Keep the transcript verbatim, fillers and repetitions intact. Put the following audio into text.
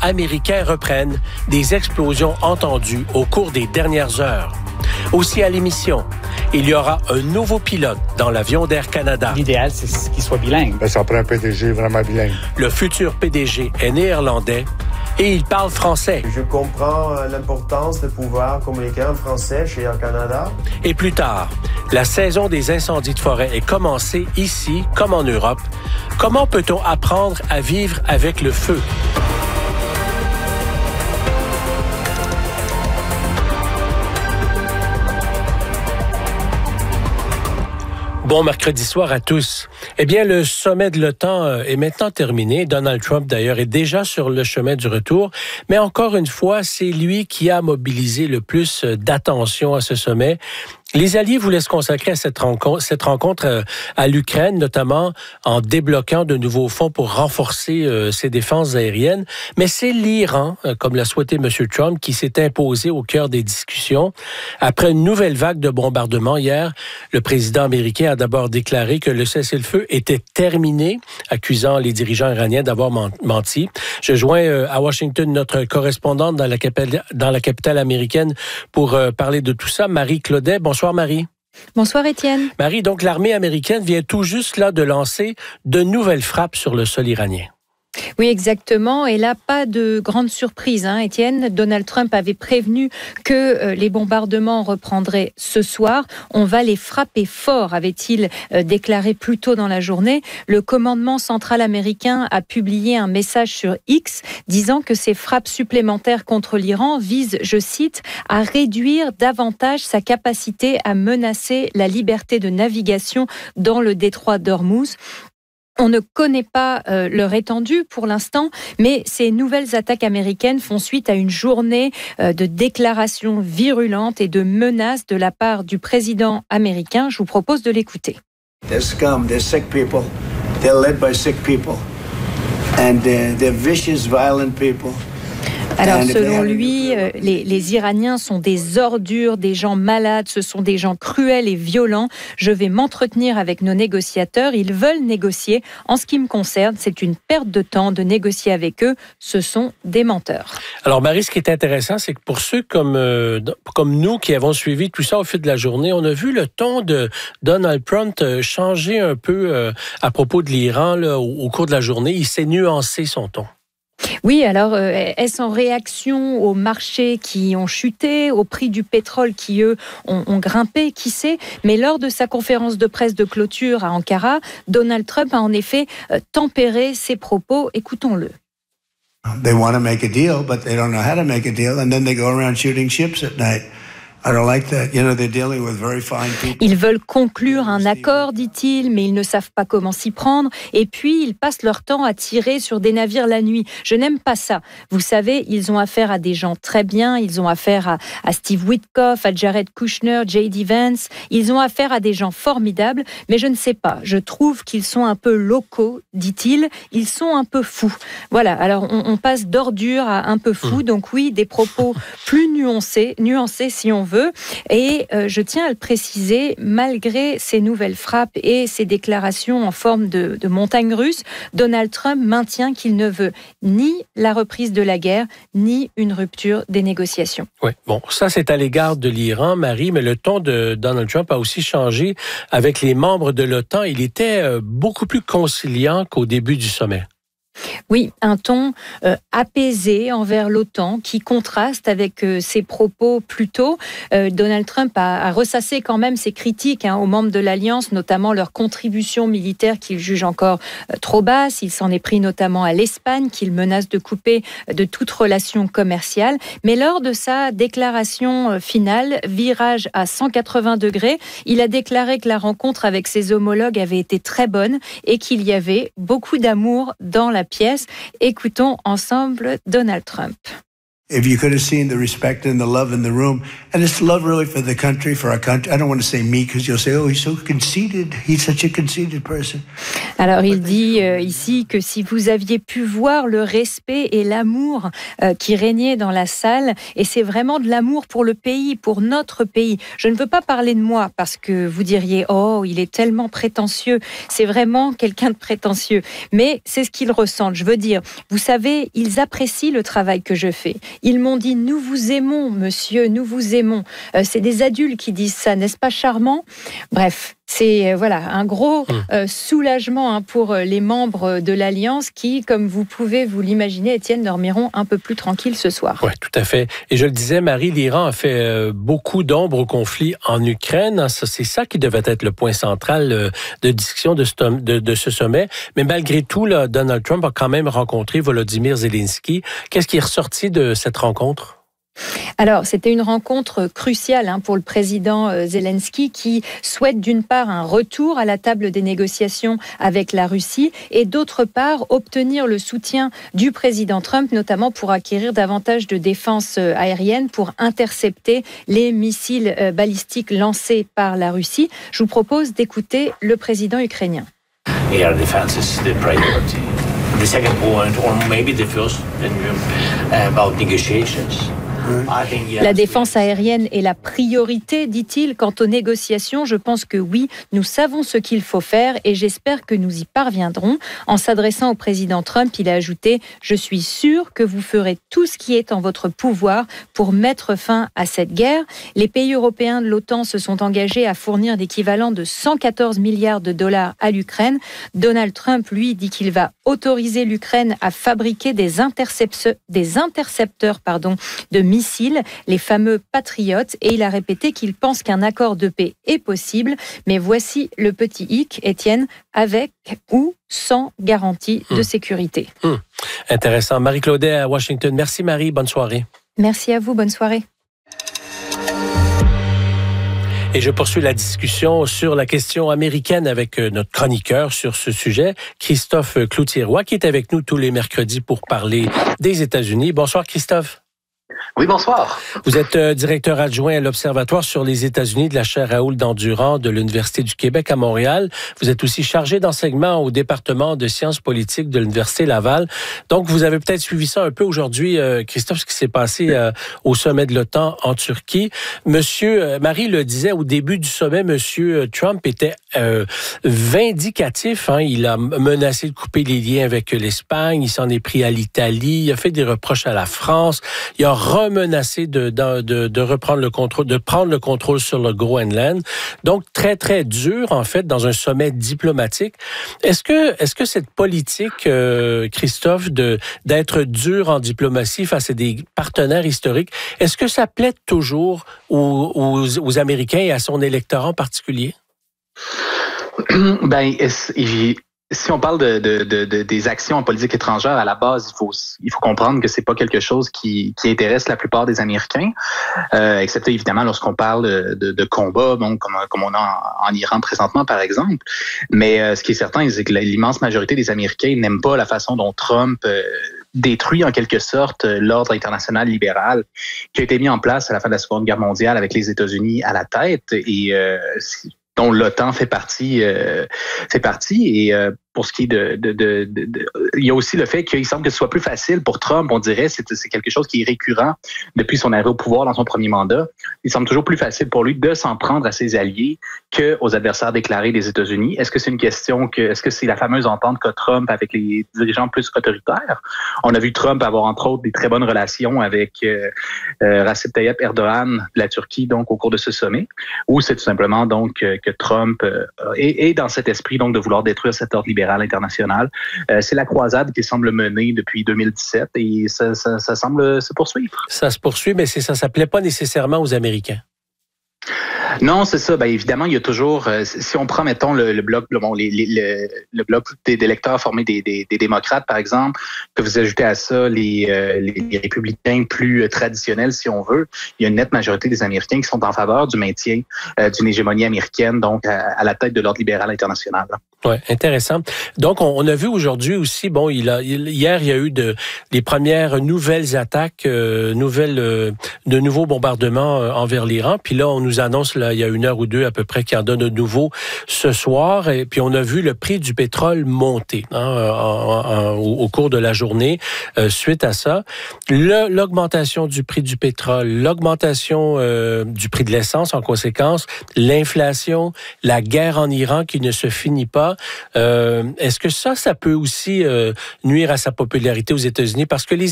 américains reprennent des explosions entendues au cours des dernières heures. Aussi à l'émission, il y aura un nouveau pilote dans l'avion d'Air Canada. L'idéal, c'est qu'il soit bilingue. Ben, ça prend un P D G vraiment bilingue. Le futur P D G est néerlandais et il parle français. Je comprends l'importance de pouvoir communiquer en français chez Air Canada. Et plus tard, la saison des incendies de forêt est commencée ici comme en Europe. Comment peut-on apprendre à vivre avec le feu? Bon mercredi soir à tous. Eh bien, le sommet de l'OTAN est maintenant terminé. Donald Trump, d'ailleurs, est déjà sur le chemin du retour. Mais encore une fois, c'est lui qui a mobilisé le plus d'attention à ce sommet. Les Alliés voulaient se consacrer à cette rencontre, cette rencontre à l'Ukraine, notamment en débloquant de nouveaux fonds pour renforcer euh, ses défenses aériennes. Mais c'est l'Iran, comme l'a souhaité M. Trump, qui s'est imposé au cœur des discussions. Après une nouvelle vague de bombardements hier, le président américain a d'abord déclaré que le cessez-le-feu était terminé, accusant les dirigeants iraniens d'avoir menti. Je joins euh, à Washington notre correspondante dans la capitale, dans la capitale américaine pour euh, parler de tout ça, Marie Claudet. Bonsoir. Bonsoir Marie. Bonsoir Étienne. Marie, donc l'armée américaine vient tout juste là de lancer de nouvelles frappes sur le sol iranien. Oui, exactement. Et là, pas de grande surprise, hein, Étienne. Donald Trump avait prévenu que euh, les bombardements reprendraient ce soir. On va les frapper fort, avait-il euh, déclaré plus tôt dans la journée. Le commandement central américain a publié un message sur X disant que ces frappes supplémentaires contre l'Iran visent, je cite, à réduire davantage sa capacité à menacer la liberté de navigation dans le détroit d'Ormuz. On ne connaît pas euh, leur étendue pour l'instant, mais ces nouvelles attaques américaines font suite à une journée euh, de déclarations virulentes et de menaces de la part du président américain. Je vous propose de l'écouter. They're scum, they're sick people, they're led by sick people, and uh, they're vicious, violent people. Alors, selon lui, les, les Iraniens sont des ordures, des gens malades, ce sont des gens cruels et violents. Je vais m'entretenir avec nos négociateurs. Ils veulent négocier. En ce qui me concerne, c'est une perte de temps de négocier avec eux. Ce sont des menteurs. Alors, Marie, ce qui est intéressant, c'est que pour ceux comme, euh, comme nous qui avons suivi tout ça au fil de la journée, on a vu le ton de Donald Trump changer un peu euh, à propos de l'Iran là, au, au cours de la journée. Il s'est nuancé son ton. Oui, alors euh, est-ce en réaction aux marchés qui ont chuté, au prix du pétrole qui, eux, ont, ont grimpé, qui sait? Mais lors de sa conférence de presse de clôture à Ankara, Donald Trump a en effet euh, tempéré ses propos. Écoutons-le. They want to make a deal, but they don't know how to make a deal, and then they go around shooting ships at night. I don't like that. You know, they're dealing with very fine people. Ils veulent conclure un accord, dit-il, mais ils ne savent pas comment s'y prendre. Et puis, ils passent leur temps à tirer sur des navires la nuit. Je n'aime pas ça. Vous savez, ils ont affaire à des gens très bien. Ils ont affaire à, à Steve Witkoff, à Jared Kushner, J D Vance. Ils ont affaire à des gens formidables. Mais je ne sais pas. Je trouve qu'ils sont un peu locaux, dit-il. Ils sont un peu fous. Voilà. Alors, on, on passe d'ordure à un peu fou. Donc oui, des propos plus nuancés, nuancés si on veut. Et euh, je tiens à le préciser, malgré ces nouvelles frappes et ces déclarations en forme de, de montagne russe, Donald Trump maintient qu'il ne veut ni la reprise de la guerre, ni une rupture des négociations. Oui, bon, ça c'est à l'égard de l'Iran, Marie, mais le ton de Donald Trump a aussi changé avec les membres de l'OTAN. Il était euh, beaucoup plus conciliant qu'au début du sommet. Oui, un ton euh, apaisé envers l'OTAN qui contraste avec euh, ses propos plus tôt. Euh, Donald Trump a, a ressassé quand même ses critiques hein, aux membres de l'Alliance, notamment leur contribution militaire qu'il juge encore euh, trop basse. Il s'en est pris notamment à l'Espagne, qu'il menace de couper euh, de toute relation commerciale. Mais lors de sa déclaration euh, finale, virage à cent quatre-vingts degrés, il a déclaré que la rencontre avec ses homologues avait été très bonne et qu'il y avait beaucoup d'amour dans la pièce. Écoutons ensemble Donald Trump. if you could have seen the respect and the love in the room, and it's love really for the country, for our country. I don't want to say me because you'll say, oh, he's so conceited. He's such a conceited person. Alors, il dit euh, ici que si vous aviez pu voir le respect et l'amour euh, qui régnait dans la salle, et c'est vraiment de l'amour pour le pays, pour notre pays. Je ne veux pas parler de moi parce que vous diriez, oh, il est tellement prétentieux. C'est vraiment quelqu'un de prétentieux. Mais c'est ce qu'ils ressentent. Je veux dire, vous savez, ils apprécient le travail que je fais. Ils m'ont dit, nous vous aimons, monsieur, nous vous aimons. Euh, c'est des adultes qui disent ça, n'est-ce pas charmant ? Bref. C'est euh, voilà, un gros euh, soulagement hein, pour les membres de l'Alliance qui, comme vous pouvez vous l'imaginer, Étienne, dormiront un peu plus tranquilles ce soir. Oui, tout à fait. Et je le disais, Marie, l'Iran a fait euh, beaucoup d'ombre au conflit en Ukraine. Ça, c'est ça qui devait être le point central euh, de discussion de ce, de, de ce sommet. Mais malgré tout, là, Donald Trump a quand même rencontré Volodymyr Zelensky. Qu'est-ce qui est ressorti de cette rencontre? Alors, c'était une rencontre cruciale hein, pour le président euh, Zelensky qui souhaite d'une part un retour à la table des négociations avec la Russie et d'autre part obtenir le soutien du président Trump, notamment pour acquérir davantage de défense euh, aérienne pour intercepter les missiles euh, balistiques lancés par la Russie. Je vous propose d'écouter le président ukrainien. Air defense is the priority. The second point, or maybe the first, about negotiations. La défense aérienne est la priorité, dit-il. Quant aux négociations, je pense que oui, nous savons ce qu'il faut faire et j'espère que nous y parviendrons. En s'adressant au président Trump, il a ajouté « Je suis sûr que vous ferez tout ce qui est en votre pouvoir pour mettre fin à cette guerre ». Les pays européens de l'OTAN se sont engagés à fournir l'équivalent de cent quatorze milliards de dollars à l'Ukraine. Donald Trump, lui, dit qu'il va autoriser l'Ukraine à fabriquer des, intercept- des intercepteurs pardon, de missiles, les fameux Patriotes, et il a répété qu'il pense qu'un accord de paix est possible. Mais voici le petit hic, Étienne, avec ou sans garantie de sécurité. Hum. Intéressant. Marie Claudet à Washington. Merci Marie, bonne soirée. Merci à vous, bonne soirée. Et je poursuis la discussion sur la question américaine avec notre chroniqueur sur ce sujet, Christophe Cloutier-Roy, qui est avec nous tous les mercredis pour parler des États-Unis. Bonsoir Christophe. Oui, bonsoir. Vous êtes euh, directeur adjoint à l'Observatoire sur les États-Unis de la chaire Raoul Dandurand de l'Université du Québec à Montréal. Vous êtes aussi chargé d'enseignement au département de sciences politiques de l'Université Laval. Donc, vous avez peut-être suivi ça un peu aujourd'hui, euh, Christophe, ce qui s'est passé euh, au sommet de l'OTAN en Turquie. Monsieur, euh, Marie le disait au début du sommet, Monsieur Trump était euh, vindicatif. Hein. Il a menacé de couper les liens avec l'Espagne. Il s'en est pris à l'Italie. Il a fait des reproches à la France. Il a remenacé de, de, de, de reprendre le contrôle, de prendre le contrôle sur le Groenland. Donc, très, très dur, en fait, dans un sommet diplomatique. Est-ce que, est-ce que cette politique, euh, Christophe, de, d'être dur en diplomatie face à des partenaires historiques, est-ce que ça plaît toujours aux, aux, aux Américains et à son électorat en particulier? Ben, il... Si on parle de, de, de, de, des actions en politique étrangère, à la base, il faut, il faut comprendre que c'est pas quelque chose qui, qui intéresse la plupart des Américains, euh, excepté évidemment lorsqu'on parle de, de, de combats, donc comme, comme on a en, en Iran présentement, par exemple. Mais euh, ce qui est certain, c'est que l'immense majorité des Américains n'aiment pas la façon dont Trump euh, détruit en quelque sorte l'ordre international libéral qui a été mis en place à la fin de la Seconde Guerre mondiale avec les États-Unis à la tête et euh, dont l'OTAN fait partie, euh, fait partie. Et euh, pour ce qui est de, de, de, de, de... Il y a aussi le fait qu'il semble que ce soit plus facile pour Trump, on dirait, c'est, c'est quelque chose qui est récurrent depuis son arrivée au pouvoir dans son premier mandat. Il semble toujours plus facile pour lui de s'en prendre à ses alliés qu'aux adversaires déclarés des États-Unis. Est-ce que c'est une question que, est-ce que c'est la fameuse entente qu'a Trump avec les dirigeants plus autoritaires? On a vu Trump avoir, entre autres, des très bonnes relations avec euh, euh, Recep Tayyip Erdogan de la Turquie, donc, au cours de ce sommet. Ou c'est tout simplement, donc, euh, que Trump euh, est, est dans cet esprit, donc, de vouloir détruire cet ordre libéral international. Euh, c'est la croisade qui semble mener depuis deux mille dix-sept et ça, ça, ça semble se poursuivre. Ça se poursuit, mais c'est ça, ça plaît pas nécessairement aux Américains. Non, c'est ça. Ben, évidemment, il y a toujours, euh, si on prend, mettons, le, le bloc, le, bon, les, les, le, le bloc des électeurs formé des, des, des démocrates, par exemple, que vous ajoutez à ça les, euh, les, les républicains plus traditionnels, si on veut, il y a une nette majorité des Américains qui sont en faveur du maintien euh, d'une hégémonie américaine, donc à, à la tête de l'ordre libéral international. Oui, intéressant. Donc, on, on a vu aujourd'hui aussi, bon, il a, il, hier, il y a eu de, les premières nouvelles attaques, euh, nouvelles, euh, de nouveaux bombardements euh, envers l'Iran. Puis là, on nous annonce, là, il y a une heure ou deux à peu près, qu'il en donne de nouveau ce soir. Et puis, on a vu le prix du pétrole monter hein, en, en, au, au cours de la journée euh, suite à ça. Le, l'augmentation du prix du pétrole, l'augmentation euh, du prix de l'essence en conséquence, l'inflation, la guerre en Iran qui ne se finit pas. Euh, est-ce que ça, ça peut aussi euh, nuire à sa popularité aux États-Unis? Parce que les